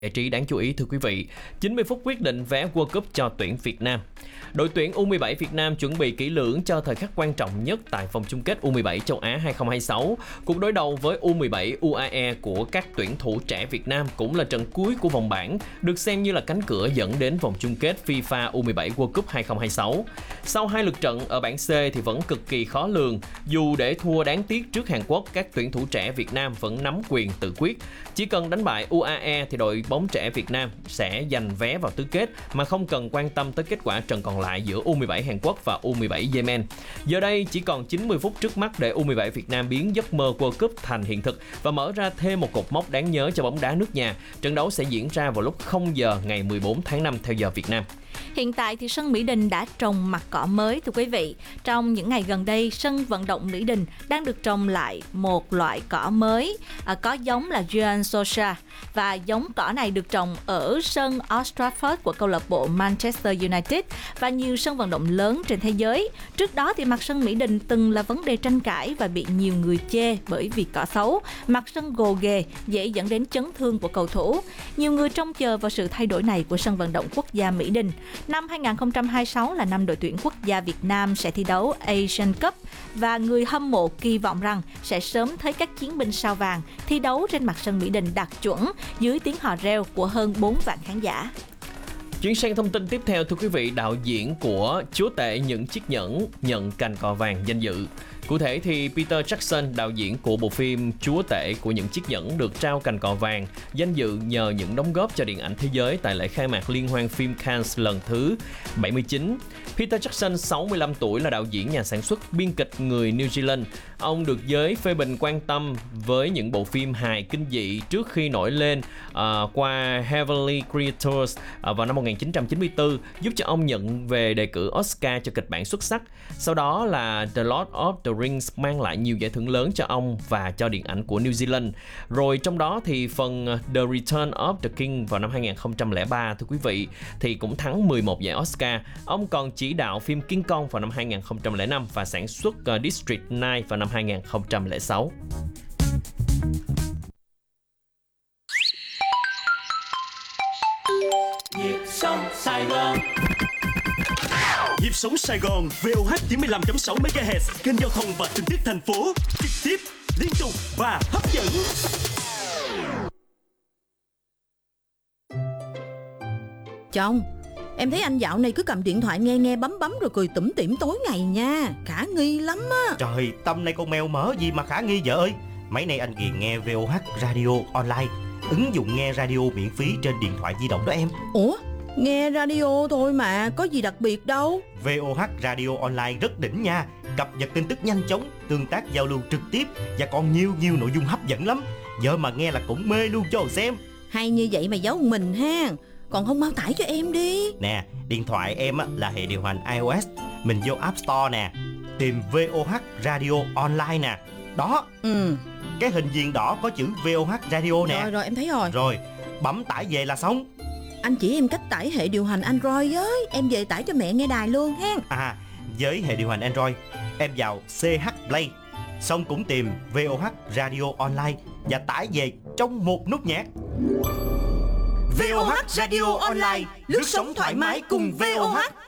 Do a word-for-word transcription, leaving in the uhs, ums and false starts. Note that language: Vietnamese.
Giải trí đáng chú ý thưa quý vị, chín mươi phút quyết định vé World Cup cho tuyển Việt Nam. Đội tuyển U mười bảy Việt Nam chuẩn bị kỹ lưỡng cho thời khắc quan trọng nhất tại vòng chung kết U mười bảy châu Á hai không hai sáu. Cuộc đối đầu với U mười bảy U A E của các tuyển thủ trẻ Việt Nam cũng là trận cuối của vòng bảng, được xem như là cánh cửa dẫn đến vòng chung kết FIFA U mười bảy World Cup hai không hai sáu. Sau hai lượt trận ở bảng C thì vẫn cực kỳ khó lường. Dù để thua đáng tiếc trước Hàn Quốc, các tuyển thủ trẻ Việt Nam vẫn nắm quyền tự quyết. Chỉ cần đánh bại U A E thì đội bóng trẻ Việt Nam sẽ giành vé vào tứ kết mà không cần quan tâm tới kết quả trận còn lại giữa U mười bảy Hàn Quốc và U mười bảy Yemen. Giờ đây chỉ còn chín mươi phút trước mắt để U mười bảy Việt Nam biến giấc mơ World Cup thành hiện thực và mở ra thêm một cột mốc đáng nhớ cho bóng đá nước nhà. Trận đấu sẽ diễn ra vào lúc không giờ ngày mười bốn tháng năm theo giờ Việt Nam. Hiện tại thì sân Mỹ Đình đã trồng mặt cỏ mới thưa quý vị. Trong những ngày gần đây, sân vận động Mỹ Đình đang được trồng lại một loại cỏ mới, à, có giống là Juan Sosa, và giống cỏ này được trồng ở sân Old Trafford của câu lạc bộ Manchester United và nhiều sân vận động lớn trên thế giới. Trước đó thì mặt sân Mỹ Đình từng là vấn đề tranh cãi và bị nhiều người chê bởi vì cỏ xấu, mặt sân gồ ghề dễ dẫn đến chấn thương của cầu thủ. Nhiều người trông chờ vào sự thay đổi này của sân vận động quốc gia Mỹ Đình. Năm hai không hai sáu là năm đội tuyển quốc gia Việt Nam sẽ thi đấu Asian Cup và người hâm mộ kỳ vọng rằng sẽ sớm thấy các chiến binh sao vàng thi đấu trên mặt sân Mỹ Đình đạt chuẩn dưới tiếng hò reo của hơn bốn vạn khán giả. Chuyển sang thông tin tiếp theo thưa quý vị, đạo diễn của Chúa tể những chiếc nhẫn nhận cành cò vàng danh dự. Cụ thể thì Peter Jackson, đạo diễn của bộ phim Chúa tể của những chiếc nhẫn, được trao cành cò vàng danh dự nhờ những đóng góp cho điện ảnh thế giới tại lễ khai mạc Liên hoan phim Cannes lần thứ bảy mươi chín. Peter Jackson, sáu mươi lăm tuổi, là đạo diễn, nhà sản xuất, biên kịch người New Zealand. Ông được giới phê bình quan tâm với những bộ phim hài kinh dị trước khi nổi lên uh, qua Heavenly Creatures uh, vào năm một nghìn chín trăm chín mươi tư, giúp cho ông nhận về đề cử Oscar cho kịch bản xuất sắc. Sau đó là The Lord of the Rings mang lại nhiều giải thưởng lớn cho ông và cho điện ảnh của New Zealand. Rồi trong đó thì phần The Return of the King vào năm hai không không ba thưa quý vị thì cũng thắng mười một giải Oscar. Ông còn chỉ đạo phim King Kong vào năm hai không không năm và sản xuất uh, District chín vào năm hai không không sáu. Nhịp sống Sài Gòn. Nhịp sống Sài Gòn, vê o hát chín mươi lăm chấm sáu mê ga héc, kênh giao thông và tin tức thành phố, trực tiếp, liên tục và hấp dẫn. Chồng, em thấy anh dạo này cứ cầm điện thoại nghe nghe bấm bấm rồi cười tủm tỉm tối ngày nha, khả nghi lắm á. Trời, tâm này con mèo mỡ gì mà khả nghi vợ ơi. Mấy nay anh ghiền nghe vê o hát Radio Online, ứng dụng nghe radio miễn phí trên điện thoại di động đó em. Ủa, nghe radio thôi mà, có gì đặc biệt đâu. vê o hát Radio Online rất đỉnh nha, cập nhật tin tức nhanh chóng, tương tác giao lưu trực tiếp và còn nhiều nhiều nội dung hấp dẫn lắm. Vợ mà nghe là cũng mê luôn cho xem. Hay như vậy mà giấu mình ha. Còn không mau tải cho em đi. Nè, điện thoại em á, là hệ điều hành iOS, mình vô App Store nè, tìm vê o hát Radio Online nè. Đó, Ừ. cái hình viền đỏ có chữ vê o hát Radio nè. Rồi rồi em thấy rồi. Rồi, bấm tải về là xong. Anh chỉ em cách tải hệ điều hành Android với. Em về tải cho mẹ nghe đài luôn ha. À, với hệ điều hành Android, em vào xê hát Play, xong cũng tìm vê o hát Radio Online và tải về trong một nút nhạc. vê o hát Radio Online, lướt sóng thoải mái cùng vê o hát.